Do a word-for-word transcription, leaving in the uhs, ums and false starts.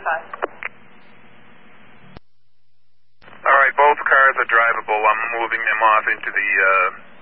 five. All right, both cars are drivable. I'm moving them off into the uh,